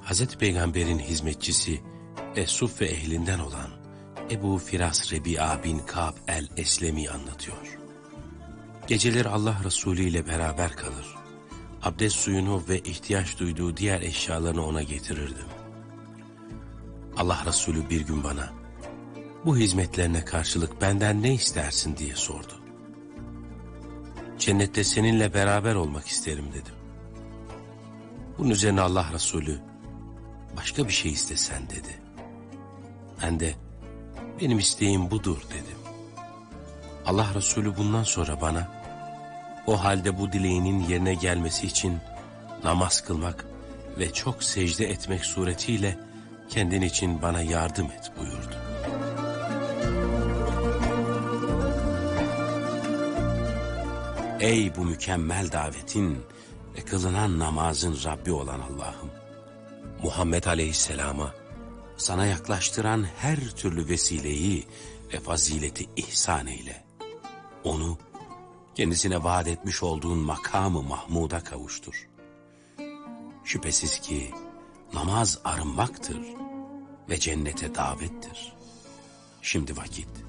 Hazreti Peygamber'in hizmetçisi Es-Suffe ehlinden olan Ebu Firas Rebi'a bin Ka'b el-Eslemi anlatıyor. Geceleri Allah Resulü ile beraber kalır. Abdest suyunu ve ihtiyaç duyduğu diğer eşyalarını ona getirirdim. Allah Resulü bir gün bana, bu hizmetlerine karşılık benden ne istersin diye sordu. Cennette seninle beraber olmak isterim dedim. Bunun üzerine Allah Resulü, başka bir şey istesen dedi. Ben de, benim isteğim budur dedim. Allah Resulü bundan sonra bana, o halde bu dileğinin yerine gelmesi için namaz kılmak ve çok secde etmek suretiyle kendin için bana yardım et buyurdu. Ey bu mükemmel davetin ve kılınan namazın Rabbi olan Allah'ım! Muhammed Aleyhisselam'a sana yaklaştıran her türlü vesileyi ve fazileti ihsan eyle. Onu kendisine vaat etmiş olduğun makamı Mahmud'a kavuştur. Şüphesiz ki namaz arınmaktır ve cennete davettir. Şimdi vakit